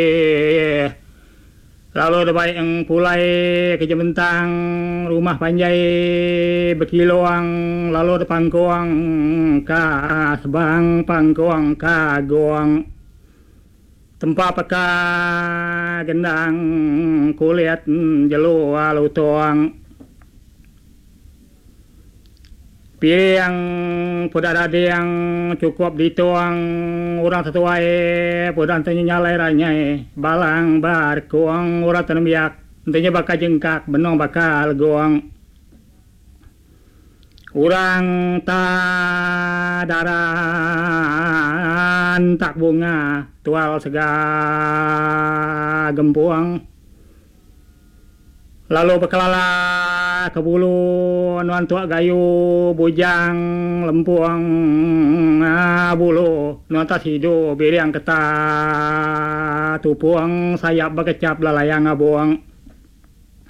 lalu ada baik yang pulai kerja bentang rumah panjai berkiloang lalu ada pangkuang ka sebang pangkuang ka goang tempat peka gendang kulit jelu alu tuang piang pudar ada yang cukup dituang orang sesuai pudar tanya nyalai ranyai balang bar kuang orang tenemiak tentunya bakal jengkak benong bakal goang orang tak daran tak bunga tual sega gempuang lalu bekelala ke bulu nuan tua gayu bujang lempuang bulu nuan tas hidu biriang keta tupuang sayap bekecap lalayang abuang